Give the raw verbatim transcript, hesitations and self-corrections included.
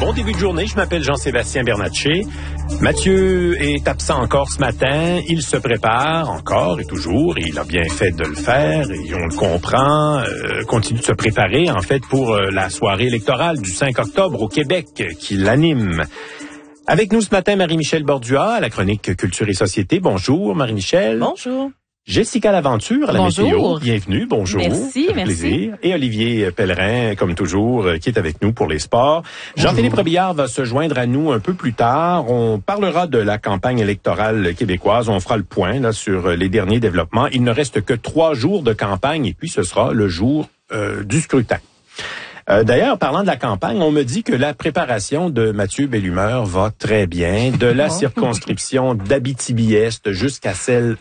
Bon début de journée, je m'appelle Jean-Sébastien Bernatchez. Mathieu est absent encore ce matin. Il se prépare encore et toujours, et il a bien fait de le faire, et on le comprend, euh, continue de se préparer, en fait, pour euh, la soirée électorale du cinq octobre au Québec qui l'anime. Avec nous ce matin, Marie-Michel Bordua, à la chronique Culture et Société. Bonjour, Marie-Michel. Bonjour. Jessica Laventure à la bonjour. météo. Bienvenue, bonjour. Merci, ça fait merci. Plaisir. Et Olivier Pellerin, comme toujours, qui est avec nous pour les sports. Jean-Philippe Robillard va se joindre à nous un peu plus tard. On parlera de la campagne électorale québécoise. On fera le point là sur les derniers développements. Il ne reste que trois jours de campagne et puis ce sera le jour euh, du scrutin. Euh, d'ailleurs, parlant de la campagne, on me dit que la préparation de Mathieu Bellumeur va très bien, de la circonscription d'Abitibi-Est jusqu'à celle